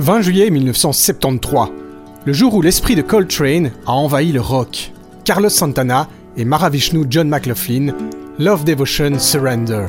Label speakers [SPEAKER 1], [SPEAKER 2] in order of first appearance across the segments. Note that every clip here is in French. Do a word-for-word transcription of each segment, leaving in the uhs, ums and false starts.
[SPEAKER 1] vingt juillet mille neuf cent soixante-treize, le jour où l'esprit de Coltrane a envahi le rock. Carlos Santana et Mahavishnu John McLaughlin, Love Devotion Surrender.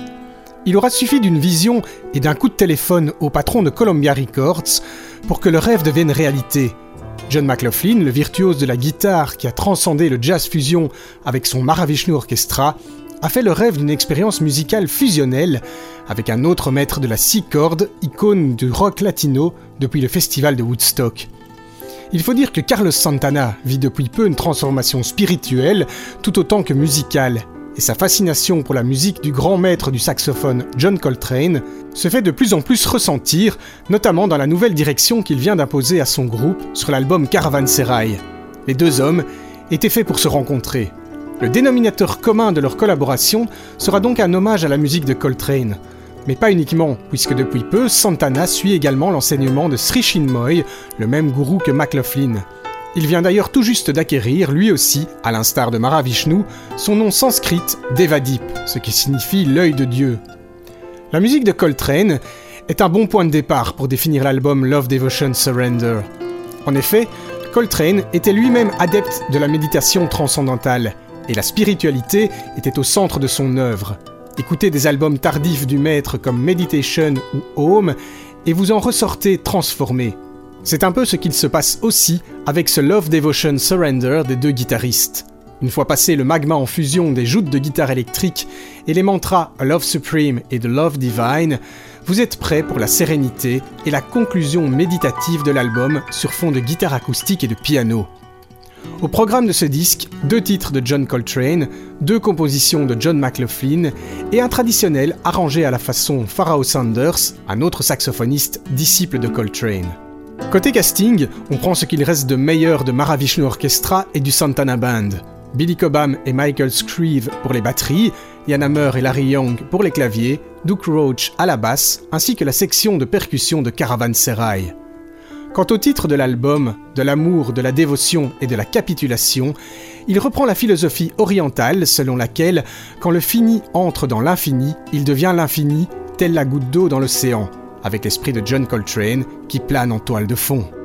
[SPEAKER 1] Il aura suffi d'une vision et d'un coup de téléphone au patron de Columbia Records pour que le rêve devienne réalité. John McLaughlin, le virtuose de la guitare qui a transcendé le jazz fusion avec son Mahavishnu Orchestra, a fait le rêve d'une expérience musicale fusionnelle avec un autre maître de la six cordes, icône du rock latino depuis le festival de Woodstock. Il faut dire que Carlos Santana vit depuis peu une transformation spirituelle tout autant que musicale, et sa fascination pour la musique du grand maître du saxophone John Coltrane se fait de plus en plus ressentir, notamment dans la nouvelle direction qu'il vient d'imposer à son groupe sur l'album Caravansérail. Les deux hommes étaient faits pour se rencontrer. Le dénominateur commun de leur collaboration sera donc un hommage à la musique de Coltrane. Mais pas uniquement, puisque depuis peu, Santana suit également l'enseignement de Sri Chinmoy, le même gourou que McLaughlin. Il vient d'ailleurs tout juste d'acquérir, lui aussi, à l'instar de Mahavishnu, son nom sanskrit Devadip, ce qui signifie l'œil de Dieu. La musique de Coltrane est un bon point de départ pour définir l'album Love Devotion Surrender. En effet, Coltrane était lui-même adepte de la méditation transcendantale, et la spiritualité était au centre de son œuvre. Écoutez des albums tardifs du maître comme Meditation ou Home et vous en ressortez transformé. C'est un peu ce qu'il se passe aussi avec ce Love Devotion Surrender des deux guitaristes. Une fois passé le magma en fusion des joutes de guitare électrique et les mantras A Love Supreme et The Love Divine, vous êtes prêts pour la sérénité et la conclusion méditative de l'album sur fond de guitare acoustique et de piano. Au programme de ce disque, deux titres de John Coltrane, deux compositions de John McLaughlin et un traditionnel arrangé à la façon Pharaoh Sanders, un autre saxophoniste disciple de Coltrane. Côté casting, on prend ce qu'il reste de meilleur de Mahavishnu Orchestra et du Santana Band. Billy Cobham et Michael Scrieve pour les batteries, Ian Hammer et Larry Young pour les claviers, Duke Roach à la basse, ainsi que la section de percussion de Caravansérail. Quant au titre de l'album, de l'amour, de la dévotion et de la capitulation, il reprend la philosophie orientale selon laquelle, quand le fini entre dans l'infini, il devient l'infini, telle la goutte d'eau dans l'océan, avec l'esprit de John Coltrane qui plane en toile de fond.